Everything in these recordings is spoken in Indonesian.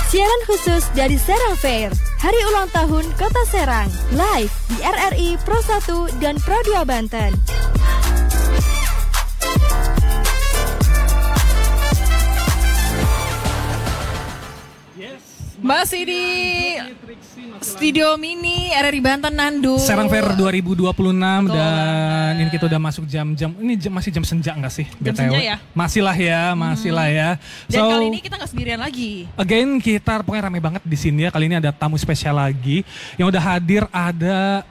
Siaran khusus dari Serang Fair, Hari Ulang Tahun Kota Serang, live di RRI Pro 1 dan Pro 2 Banten. Masih di studio mini RRI Banten, Nandu. Serang Fair 2026 dan ini kita udah masuk jam-jam, ini masih jam senja nggak sih? Jam senja ya? Masih lah ya. Dan kali ini kita nggak sendirian lagi. Again kita pokoknya rame banget di sini ya. Kali ini ada tamu spesial lagi yang udah hadir, ada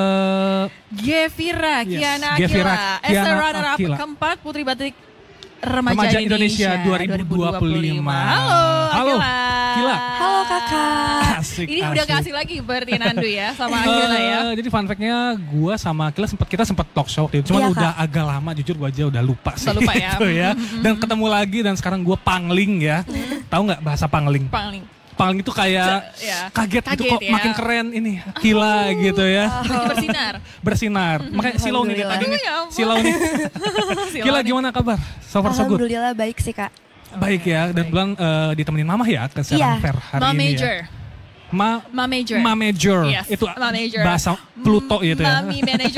Gevira Kiana Gevira Akila, Kiana runner-up Akila. keempat Putri Batik Remaja Indonesia 2025. Halo Kila. Halo kakak. Asik, ini udah kasih lagi berarti Nandu ya sama Akila ya. Jadi fun fact-nya gue sama Akila kita sempat talk show waktu itu. Cuman Iya, udah Kak. agak lama, jujur gue aja udah lupa sih. Udah lupa ya. Gitu ya. Dan ketemu lagi dan sekarang gue pangling ya. Tahu nggak bahasa pangling? Pangling itu kayak Ya. kaget gitu kok Ya. makin keren ini Kila gitu ya. Bersinar. Makanya silau nih Alhamdulillah. tadi nih. Ya ampun. Silau nih. Kila gimana kabar? So far so good. Alhamdulillah baik sih kak. Baik ya, dan bulan ditemenin mama ya ke Serang Iya. Fair hari Ma ini Major. ya. Ma Major. Yes, Itu Ma Major. bahasa Pluto gitu ya. Mami Manager.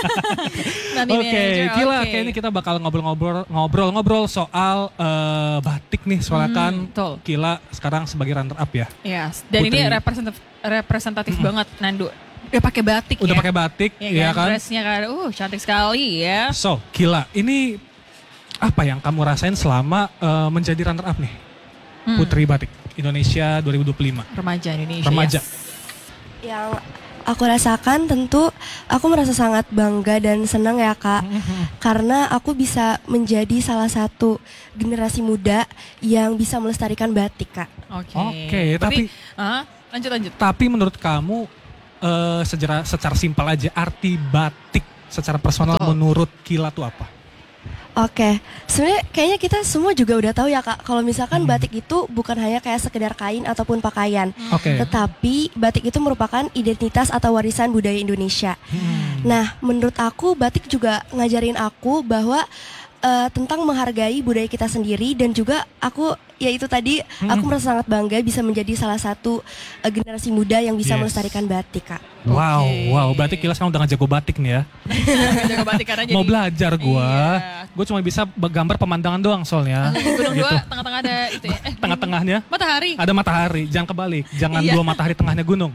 Oke, Kila, kayaknya kita bakal ngobrol soal batik nih, soalnya kan betul. Kila sekarang sebagai runner up ya. Yes. Dan Putri. ini representatif banget Nandu. Udah pakai batik Udah ya. pakai batik, ya kan? Dressnya kan, cantik sekali ya. So, Kila, ini apa yang kamu rasain selama menjadi runner up nih? Putri Batik Indonesia 2025. Remaja Indonesia. Remaja. Yes. Yang aku rasakan tentu aku merasa sangat bangga dan senang ya kak. Karena aku bisa menjadi salah satu generasi muda yang bisa melestarikan batik kak. Oke, tapi lanjut. Tapi menurut kamu secara simpel aja arti batik secara personal menurut Kila tuh apa? Oke, sebenarnya kayaknya kita semua juga udah tahu ya kak, kalau misalkan batik itu bukan hanya kayak sekedar kain ataupun pakaian, Oke. tetapi batik itu merupakan identitas atau warisan budaya Indonesia. Nah, menurut aku batik juga ngajarin aku bahwa tentang menghargai budaya kita sendiri dan juga aku yaitu tadi aku merasa sangat bangga bisa menjadi salah satu generasi muda yang bisa Yes. melestarikan batik kak. Wow, berarti Kila sekarang udah ngejago batik nih ya. Jago batik karena jadi. Mau belajar gua. Iya. Gue cuma bisa gambar pemandangan doang soalnya. Gunung gitu. dua, tengah-tengah ada itu ya. Tengah-tengahnya Matahari. ada matahari, jangan kebalik. Jangan Iya. dua matahari tengahnya gunung.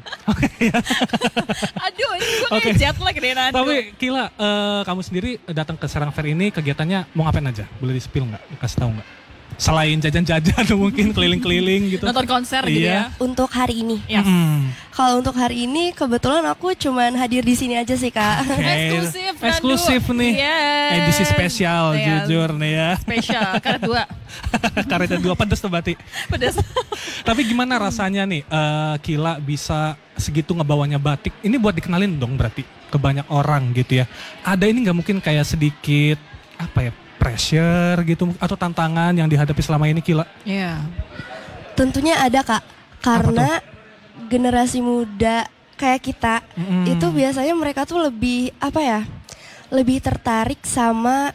Aduh, ini gue Oke. kayak jet lag deh Nandu. Tapi Kila, kamu sendiri datang ke Serang Fair ini kegiatannya mau ngapain aja? Boleh di-spill nggak? Kasih tahu nggak? Selain jajan-jajan mungkin keliling-keliling gitu. Nonton konser gitu Iya. ya. Untuk hari ini, Yes. kalau untuk hari ini kebetulan aku cuman hadir di sini aja sih kak. Oke. Eksklusif, Nandu. Eksklusif nih. Yes. Edisi spesial, Yes. jujur nih ya. Spesial, karet 2. Karetnya 2 pedes tuh berarti. Pedas. Tapi gimana rasanya nih Kila bisa segitu ngebawanya batik? Ini buat dikenalin dong berarti ke banyak orang gitu ya. Ada ini nggak mungkin kayak sedikit apa ya, pressure gitu atau tantangan yang dihadapi selama ini Kila? Iya. Tentunya ada kak, karena generasi muda kayak kita itu biasanya mereka tuh lebih apa ya, lebih tertarik sama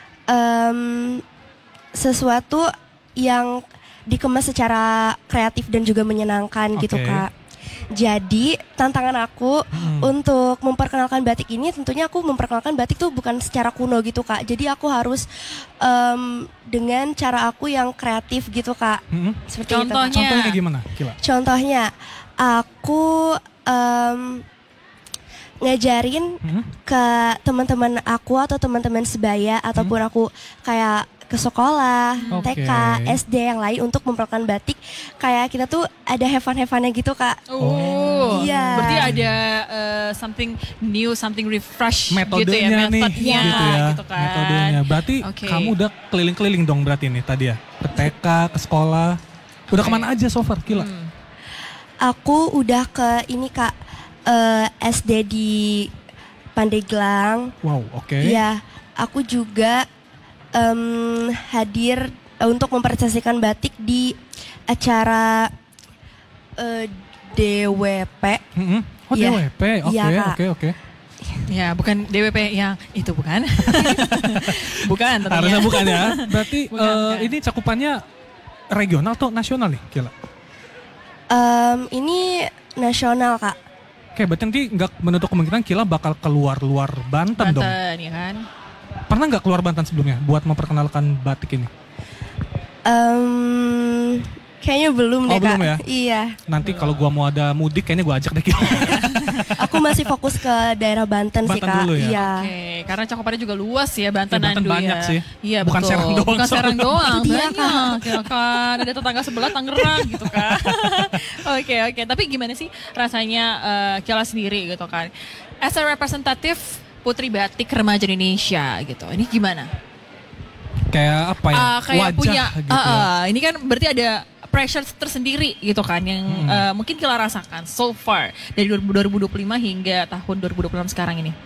sesuatu yang dikemas secara kreatif dan juga menyenangkan gitu Oke. kak. Jadi tantangan aku untuk memperkenalkan batik ini tentunya aku memperkenalkan batik tuh bukan secara kuno gitu kak. Jadi aku harus dengan cara aku yang kreatif gitu kak. Seperti itu. Contohnya? Contohnya gimana Kila? Contohnya aku ngajarin ke teman-teman aku atau teman-teman sebaya ataupun aku kayak ke sekolah, Oke. TK, SD yang lain untuk memperkenalkan batik. Kayak kita tuh ada have-fun-have-funnya gitu kak. Oh, Iya. Berarti ada something new, something refresh Metodenya gitu ya, nih metodenya gitu ya. gitu kan. Metodenya. Berarti Oke. kamu udah keliling-keliling dong berarti nih tadi ya. Ke TK, ke sekolah. Udah kemana aja so far Kila? Aku udah ke ini kak, SD di Pandeglang. Wow, oke. Iya, aku juga hadir untuk mempresentasikan batik di acara DWP. Oh Iya. DWP, oke Iya, Kak. oke. Ya, bukan DWP yang itu bukan. Bukan tentunya. Harusnya bukan ya. Berarti Bukan. ini cakupannya regional atau nasional nih Kila? Ini nasional Kak. Oke, berarti nanti nggak menutup kemungkinan Kila bakal keluar luar Banten dong. Banten ya kan. Pernah nggak keluar Banten sebelumnya buat memperkenalkan batik ini? Kayaknya belum deh Kak. Belum ya? Iya. Nanti kalau gua mau ada mudik kayaknya gua ajak deh Kila. Aku masih fokus ke daerah Banten sih Banten Kak. dulu ya? Iya. Oke, karena cakupannya juga luas ya Banten, Ya, Banten Nandu banyak ya. sih. Iya Bukan betul. Serang doang Bukan Serang soalnya. doang, Itu dia, banyak ya kan. Ada tetangga sebelah Tangerang gitu kan. Oke. Tapi gimana sih rasanya Kila sendiri gitu kan? As a representative Putri Batik Remaja Indonesia gitu. Ini gimana? Kayak apa ya? Kayak Wajah punya gitu ya. ini kan berarti ada pressure tersendiri gitu kan yang mungkin Kila rasakan so far dari 2025 hingga tahun 2026 sekarang ini.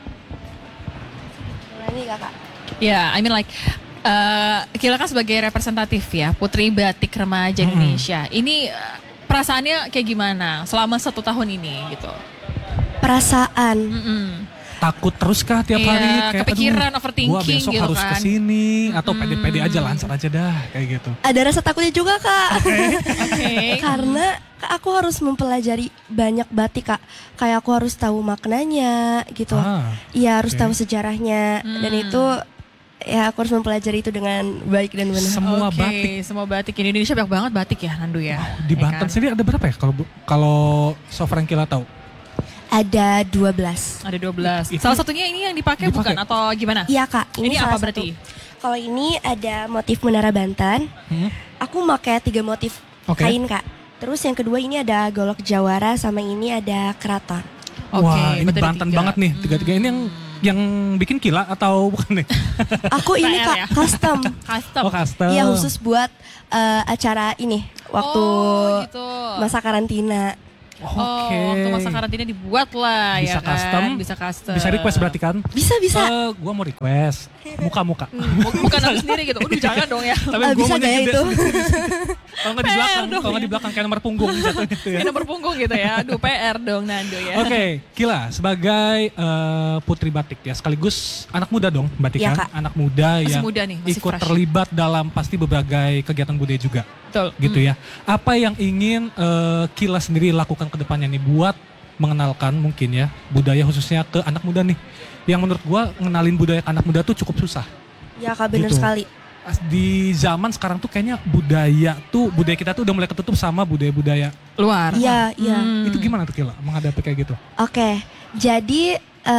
Ini Kakak. Ya, I mean like Kila kan sebagai representatif ya Putri Batik Remaja Indonesia. Ini perasaannya kayak gimana selama 1 tahun ini gitu? Perasaan. Takut terus kah tiap Iya, hari? Kayak, kepikiran, aduh, overthinking gua besok gitu harus kan. kesini atau pede-pede aja lancar aja dah kayak gitu. Ada rasa takutnya juga Kak. Oke. Karena aku harus mempelajari banyak batik Kak. Kayak aku harus tahu maknanya gitu. Iya, harus oke. tahu sejarahnya. Dan itu ya aku harus mempelajari itu dengan baik dan benar. Semua Oke, batik. semua batik di Indonesia banyak banget batik ya Nandu ya. Di Ya Banten kan? sendiri ada berapa ya kalau so far yang Kila tahu? Ada 12. Ada 12. Itu- Salah satunya ini yang dipakai bukan atau gimana? Iya Kak, Ini salah apa satu. berarti? Kalau ini ada motif Menara Banten. Aku pakai 3 motif Oke. kain Kak. Terus yang kedua ini ada golok jawara sama ini ada keraton. Oke, Wah, ini berarti ada Banten 3. banget nih. Tiga-tiga ini yang bikin Kila atau bukan nih? Aku ini PR Kak ya? custom. Custom. Oh, custom. Iya khusus buat acara ini waktu Oh, gitu. masa karantina. Oke. Waktu masa karantina dibuat lah Bisa ya kan. custom, Bisa custom. Bisa request berarti kan? Bisa. Gua mau request muka-muka. Bukan aku sendiri gitu. Udah jangan dong ya. Tapi gua Bisa maunya gaya gede itu. Kalau nggak di belakang, dong kalau nggak di belakang kayak nomor punggung jatuh gitu ya. Ini nomor punggung gitu ya. Aduh PR dong Nando ya. Oke, Kila sebagai putri batik ya, sekaligus anak muda dong berarti Iya, kan? Kak. Anak muda Masih yang muda nih, masih ikut fresh. terlibat dalam pasti berbagai kegiatan budaya juga. Betul. Gitu ya. Apa yang ingin Kila sendiri lakukan ke depannya nih buat mengenalkan mungkin ya budaya khususnya ke anak muda nih. Yang menurut gua ngenalin budaya ke anak muda tuh cukup susah. Ya Kak benar Gitu. sekali. Di zaman sekarang tuh kayaknya budaya kita tuh udah mulai ketutup sama budaya-budaya. Luar. Iya. Itu gimana tuh Kila menghadapi kayak gitu? Oke, jadi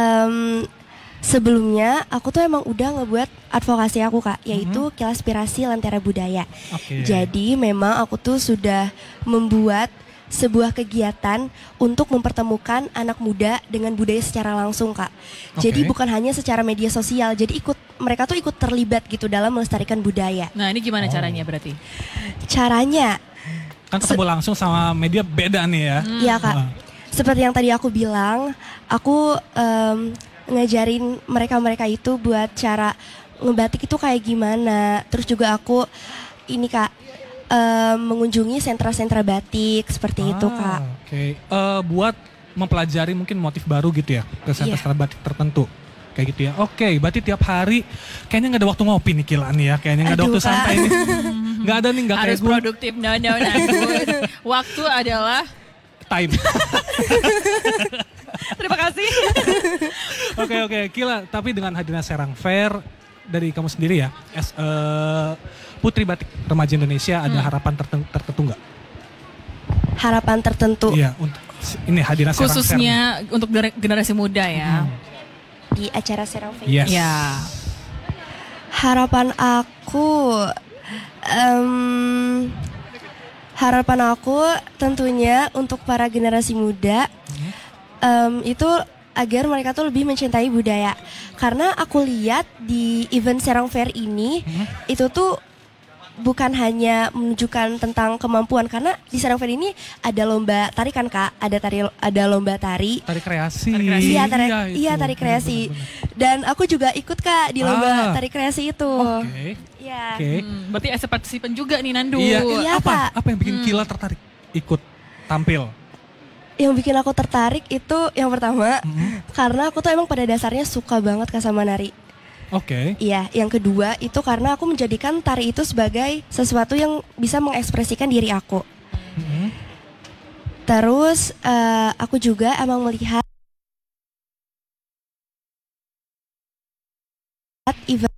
sebelumnya aku tuh emang udah ngebuat advokasi aku Kak, yaitu Kilaspirasi Lentera Budaya. Oke. Jadi memang aku tuh sudah membuat sebuah kegiatan untuk mempertemukan anak muda dengan budaya secara langsung Kak. Jadi Oke. bukan hanya secara media sosial, jadi mereka tuh ikut terlibat gitu dalam melestarikan budaya. Nah ini gimana caranya berarti? Caranya, Kan ketemu langsung sama media beda nih ya. iya Kak. Seperti yang tadi aku bilang, aku ngajarin mereka itu buat cara ngebatik itu kayak gimana. Terus juga aku ini Kak mengunjungi sentra-sentra batik seperti itu Kak. Oke. Buat mempelajari mungkin motif baru gitu ya ke sentra batik tertentu. Kayak gitu ya. Oke, berarti tiap hari kayaknya nggak ada waktu ngopi nih Kila nih ya. Kayaknya nggak ada Aduh, waktu Kak. santai nih. Nggak ada nih, nggak kayak Harus gue. produktif. No. Waktu adalah. Time. Terima kasih. Oke, Kila. Tapi dengan hadirnya Serang Fair dari kamu sendiri ya, as Putri Batik Remaja Indonesia ada harapan tertentu nggak? Harapan tertentu Iya, untuk ini hadirnya Serang Fair. Khususnya untuk generasi muda ya. di acara Serang Fair. Yes. Ya. Harapan aku tentunya untuk para generasi muda itu agar mereka tuh lebih mencintai budaya. Karena aku lihat di event Serang Fair ini itu tuh bukan hanya menunjukkan tentang kemampuan, karena di Serang Fair ini ada lomba tari kan Kak, ada lomba tari. Tari kreasi. Iya, itu. tari kreasi. Bener-bener. Dan aku juga ikut Kak di lomba tari kreasi itu. Oke. Iya. Oke. Berarti as a partisipan juga nih Nandu. Iya, Iya, apa? Kak. Apa yang bikin Kila tertarik ikut tampil? Yang bikin aku tertarik itu yang pertama karena aku tuh emang pada dasarnya suka banget Kak sama nari. Oke. Iya, yang kedua itu karena aku menjadikan tari itu sebagai sesuatu yang bisa mengekspresikan diri aku. Terus aku juga emang melihat event